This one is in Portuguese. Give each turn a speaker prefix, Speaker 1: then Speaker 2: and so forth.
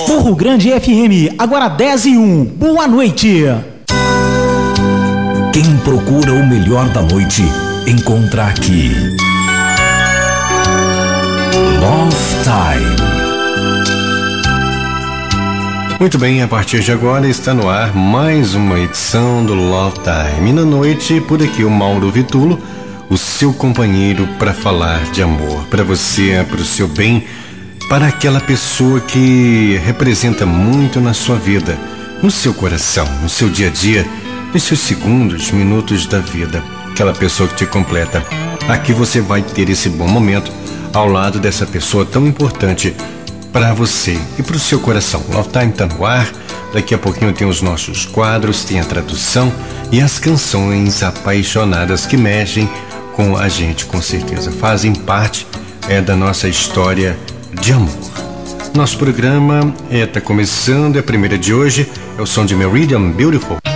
Speaker 1: Morro Grande FM, agora 10:01. Boa noite.
Speaker 2: Quem procura o melhor da noite, encontra aqui. Love Time.
Speaker 3: Muito bem, a partir de agora está no ar mais uma edição do Love Time. E na noite, por aqui o Mauro Vitulo, o seu companheiro para falar de amor, para você, para o seu bem, para aquela pessoa que representa muito na sua vida, no seu coração, no seu dia a dia, nos seus segundos, minutos da vida, aquela pessoa que te completa. Aqui você vai ter esse bom momento ao lado dessa pessoa tão importante para você e para o seu coração. Love Time tá no ar. Daqui a pouquinho tem os nossos quadros, tem a tradução e as canções apaixonadas que mexem com a gente, com certeza. Fazem parte da nossa história de amor. Nosso programa tá começando, é a primeira de hoje, é o som de Meridian Beautiful.